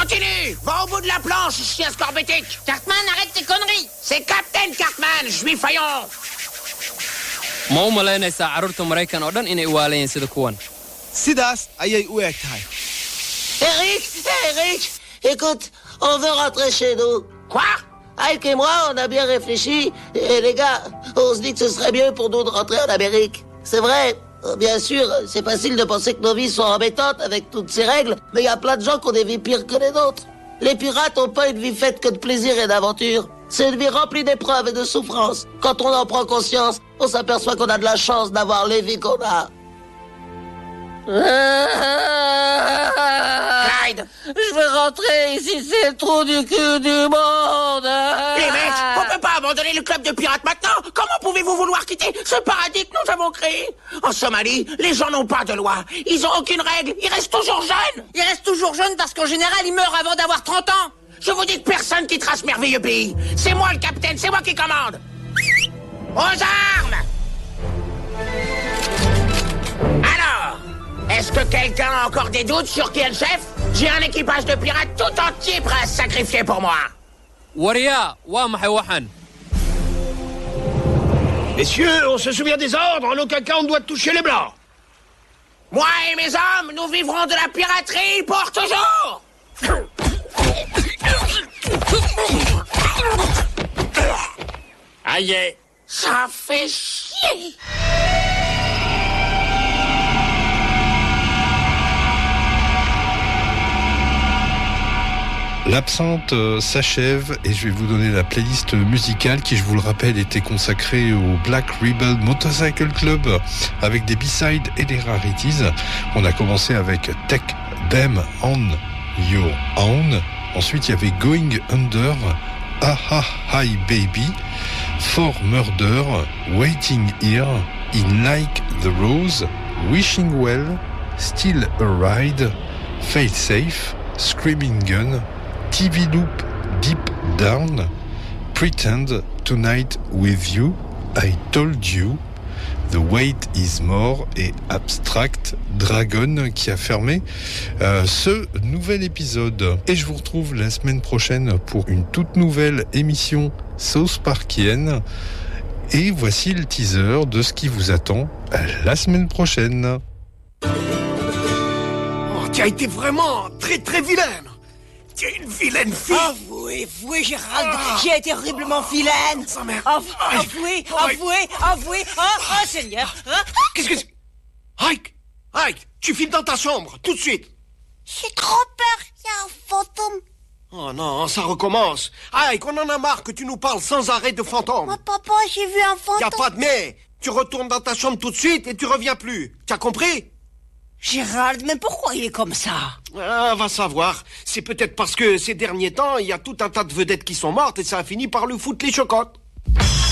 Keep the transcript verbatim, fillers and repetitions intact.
Continue. Va au bout de la planche, chien scorbétique. Cartman, arrête tes conneries. C'est Captain Cartman, juif faillon. ma u malaynaysaa carruurta maraykan oo dhan inay u waalayeen sida kuwan sidaas ayay u eg tahay. Eric, Eric, écoute, on veut rentrer chez nous. Quoi? Ike et moi, on a bien réfléchi. Et les gars, on se dit que ce serait mieux pour nous de rentrer en Amérique. C'est vrai, bien sûr, c'est facile de penser que nos vies sont embêtantes avec toutes ces règles, mais il y a plein de gens qui ont des vies pires que les nôtres. Les pirates n'ont pas une vie faite que de plaisir et d'aventure. C'est une vie remplie d'épreuves et de souffrances. Quand on en prend conscience, on s'aperçoit qu'on a de la chance d'avoir les vies qu'on a. Clyde, je veux rentrer ici, c'est le trou du cul du monde. Les mecs, on peut pas abandonner le club de pirates maintenant. Comment pouvez-vous vouloir quitter ce paradis que nous avons créé? En Somalie, les gens n'ont pas de loi. Ils ont aucune règle. Ils restent toujours jeunes. Ils restent toujours jeunes parce qu'en général, ils meurent avant d'avoir trente ans. Je vous dis que personne quittera ce merveilleux pays. C'est moi le capitaine, c'est moi qui commande. Aux armes! Alors, est-ce que quelqu'un a encore des doutes sur qui est le chef? J'ai un équipage de pirates tout entier prêt à se sacrifier pour moi. waryaa waa maxay waxan Messieurs, on se souvient des ordres, en aucun cas on doit toucher les blancs. Moi et mes hommes, nous vivrons de la piraterie pour toujours. Aïe, Ça fait chier. L'absinthe euh, s'achève et je vais vous donner la playlist musicale qui, je vous le rappelle, était consacrée au Black Rebel Motorcycle Club avec des B-sides et des rarities. On a commencé avec Take Them On Your Own. Ensuite, il y avait Going Under, Aha Hi Baby, For Murder, Waiting Here, In Like the Rose, Wishing Well, Still a Ride, Fail Safe, Screaming Gun, T V Loop Deep Down, Pretend Tonight With You, I Told You, The Weight Is More et Abstract Dragon qui a fermé euh, ce nouvel épisode. Et je vous retrouve la semaine prochaine pour une toute nouvelle émission South Parkienne. Et voici le teaser de ce qui vous attend la semaine prochaine. oh, tu as été vraiment très très vilaine. Tu es une vilaine fille. Avouez, avouez, Gérald, ah. J'ai été horriblement vilaine. Oh, merde. Av- avouez, avouez, avouez. Oh, oh, Seigneur. Hein? Qu'est-ce que c'est? Ike, Ike, tu files dans ta chambre, tout de suite. J'ai trop peur, il y a un fantôme. Oh non, ça recommence. Ike, on en a marre que tu nous parles sans arrêt de fantômes. Oh, papa, j'ai vu un fantôme. Y a pas de mais. Tu retournes dans ta chambre tout de suite et tu reviens plus. Tu as compris? Gérald, mais pourquoi il est comme ça? Ah, va savoir. C'est peut-être parce que ces derniers temps, il y a tout un tas de vedettes qui sont mortes et ça a fini par lui foutre les chocottes.